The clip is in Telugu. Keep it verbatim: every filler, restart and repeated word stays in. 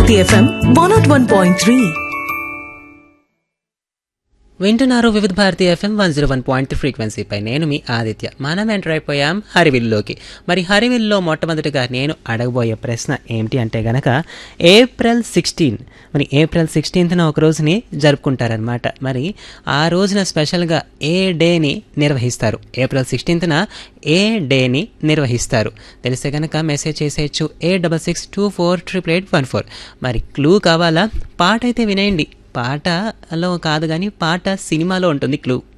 Bharati FM one not one point three. వింటున్నారు వివిధ Bharati FM one zero one point three ఫ్రీక్వెన్సీపై. నేను మీ ఆదిత్య. మనం ఎంటర్ అయిపోయాం హరివిల్లులోకి. మరి హరివిల్లో మొట్టమొదటిగా నేను అడగబోయే ప్రశ్న ఏమిటి అంటే గనక ఏప్రిల్ సిక్స్టీన్ మరి ఏప్రిల్ సిక్స్టీన్త్న ఒక రోజుని జరుపుకుంటారనమాట. మరి ఆ రోజున స్పెషల్గా ఏ డేని నిర్వహిస్తారు? ఏప్రిల్ సిక్స్టీన్త్న ఏ డేని నిర్వహిస్తారు తెలిస్తే కనుక మెసేజ్ చేసేయచ్చు ఏ double six two four triple eight one four. మరి క్లూ కావాలా? పాట అయితే వినేయండి. పాటలో కాదు కానీ పాట సినిమాలో ఉంటుంది క్లూ.